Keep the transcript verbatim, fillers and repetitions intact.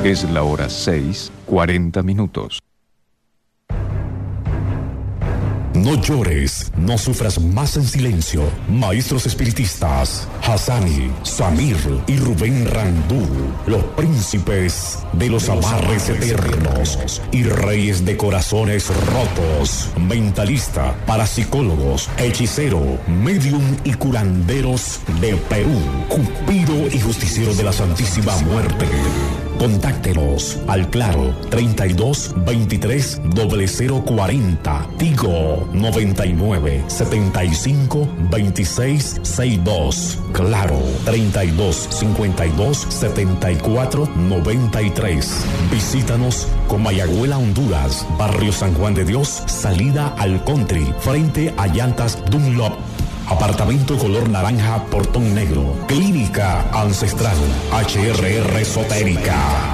Es la hora seis, cuarenta minutos. No llores, no sufras más en silencio. Maestros espiritistas, Hassani, Samir y Rubén Randú, los príncipes de los amarres eternos y reyes de corazones rotos, mentalista, parapsicólogos, hechicero, medium y curanderos de Perú, Cupido y justiciero de la Santísima Muerte. Contáctelos al Claro treinta y dos veintitrés cero cero cuarenta, Tigo noventa y nueve setenta y cinco veintiséis sesenta y dos, Claro treinta y dos cincuenta y dos setenta y cuatro noventa y tres. Visítanos con Mayagüela, Honduras, Barrio San Juan de Dios, salida al Country, frente a Llantas Dunlop. Apartamento color naranja, portón negro. Clínica Ancestral H R R Esotérica.